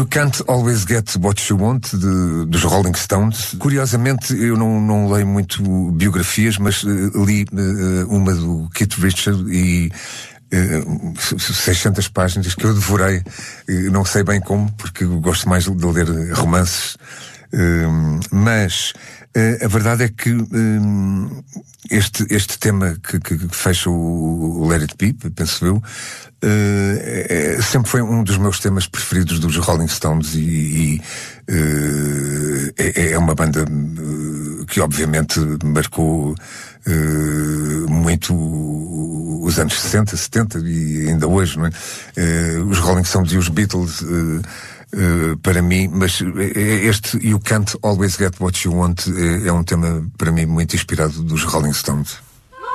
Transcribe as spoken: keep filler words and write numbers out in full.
You Can't Always Get What You Want, de, dos Rolling Stones. Curiosamente, eu não, não leio muito biografias, mas uh, li uh, uma do Keith Richards e uh, seiscentas páginas que eu devorei. Uh, não sei bem como, porque eu gosto mais de ler romances. Uh, mas uh, a verdade é que uh, este, este tema que, que, que fecha o, o Let It Be, penso eu, Uh, é, sempre foi um dos meus temas preferidos dos Rolling Stones e, e uh, é, é uma banda uh, que obviamente marcou uh, muito os anos sessenta, setenta e ainda hoje, não é? Uh, os Rolling Stones e os Beatles uh, uh, para mim, mas este You Can't Always Get What You Want é, é um tema para mim muito inspirado dos Rolling Stones.